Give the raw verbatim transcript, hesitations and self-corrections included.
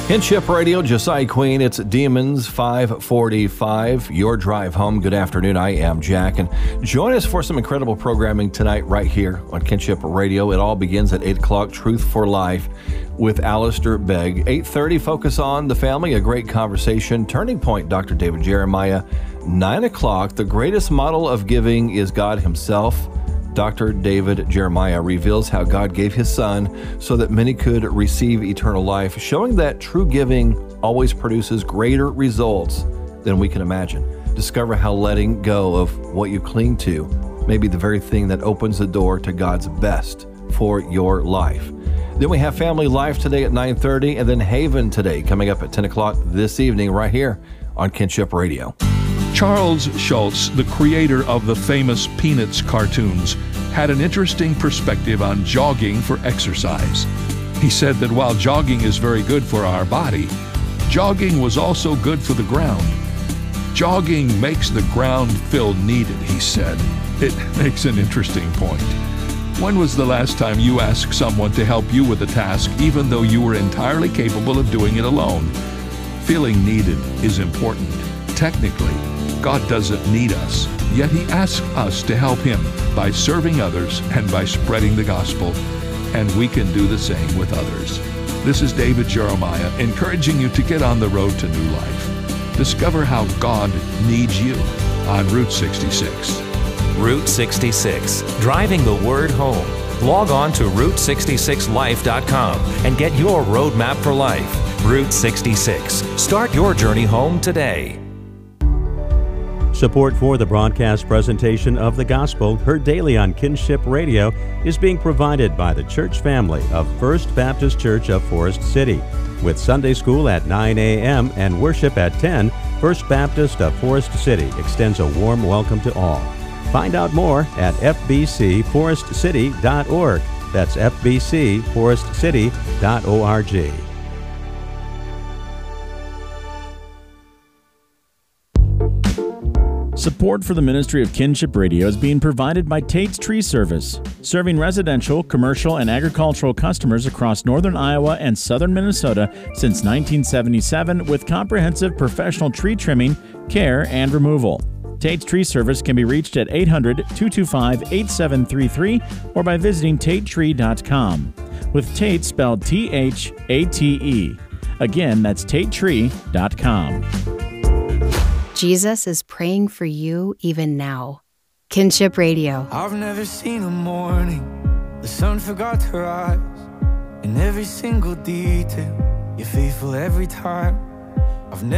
Kinship Radio, Josiah Queen, it's Demons five forty-five, your drive home. Good afternoon, I am Jack, and join us for some incredible programming tonight right here on Kinship Radio. It all begins at eight o'clock, Truth for Life with Alistair Begg. eight thirty, Focus on the Family, a great conversation. Turning Point, Doctor David Jeremiah. nine o'clock, The Greatest Model of Giving is God Himself. Doctor David Jeremiah reveals how God gave His Son so that many could receive eternal life, showing that true giving always produces greater results than we can imagine. Discover how letting go of what you cling to may be the very thing that opens the door to God's best for your life. Then we have Family Life today at nine thirty, and then Haven today coming up at ten o'clock this evening right here on Kinship Radio. Charles Schulz, the creator of the famous Peanuts cartoons, had an interesting perspective on jogging for exercise. He said that while jogging is very good for our body, jogging was also good for the ground. Jogging makes the ground feel needed, he said. It makes an interesting point. When was the last time you asked someone to help you with a task, even though you were entirely capable of doing it alone? Feeling needed is important. Technically, God doesn't need us, yet He asks us to help Him by serving others and by spreading the gospel, and we can do the same with others. This is David Jeremiah, encouraging you to get on the road to new life. Discover how God needs you on Route sixty-six. Route sixty-six, driving the word home. Log on to route sixty-six life dot com and get your roadmap for life. Route sixty-six. Start your journey home today. Support for the broadcast presentation of the gospel, heard daily on Kinship Radio, is being provided by the church family of First Baptist Church of Forest City. With Sunday school at nine a.m. and worship at ten, First Baptist of Forest City extends a warm welcome to all. Find out more at f b c forest city dot org. That's f b c forest city dot org. Support for the ministry of Kinship Radio is being provided by Tate's Tree Service, serving residential, commercial, and agricultural customers across northern Iowa and southern Minnesota since nineteen seventy-seven with comprehensive professional tree trimming, care, and removal. Tate's Tree Service can be reached at eight hundred, two two five, eight seven three three or by visiting tate tree dot com, with Tate spelled T H A T E. Again, that's tate tree dot com. Jesus is praying for you even now. Kinship Radio. I've never seen a morning the sun forgot to rise. In every single detail, you're faithful every time. I've never